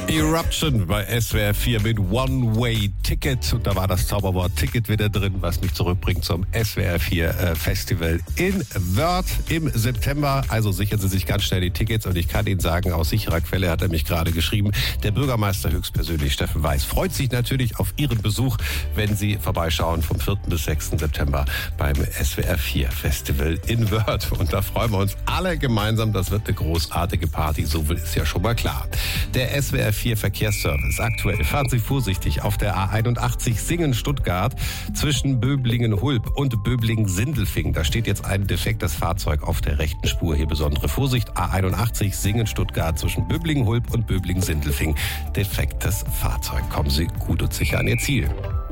Eruption bei SWR 4 mit One-Way-Ticket. Und da war das Zauberwort Ticket wieder drin, was mich zurückbringt zum SWR 4 Festival in Wörth im September. Also sichern Sie sich ganz schnell die Tickets. Und ich kann Ihnen sagen, aus sicherer Quelle hat er mich gerade geschrieben, der Bürgermeister höchstpersönlich, Steffen Weiß, freut sich natürlich auf Ihren Besuch, wenn Sie vorbeischauen vom 4. bis 6. September beim SWR 4 Festival in Wörth. Und da freuen wir uns alle gemeinsam. Das wird eine großartige Party, so viel ist ja schon mal klar. Der SWR 4 Verkehrsservice. Aktuell fahren Sie vorsichtig auf der A81 Singen-Stuttgart zwischen Böblingen-Hulb und Böblingen-Sindelfingen. Da steht jetzt ein defektes Fahrzeug auf der rechten Spur. Hier besondere Vorsicht. A81 Singen-Stuttgart zwischen Böblingen-Hulb und Böblingen-Sindelfingen. Defektes Fahrzeug. Kommen Sie gut und sicher an Ihr Ziel.